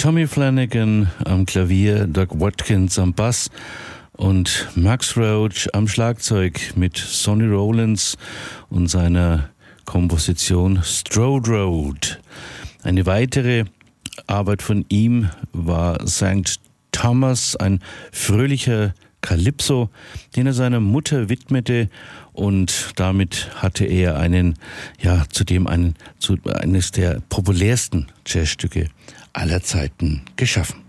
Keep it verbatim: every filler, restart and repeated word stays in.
Tommy Flanagan am Klavier, Doug Watkins am Bass und Max Roach am Schlagzeug mit Sonny Rollins und seiner Komposition Strode Road. Eine weitere Arbeit von ihm war Sankt Thomas, ein fröhlicher Calypso, den er seiner Mutter widmete, und damit hatte er einen, ja, zudem einen, zu, eines der populärsten Jazzstücke aller Zeiten geschaffen.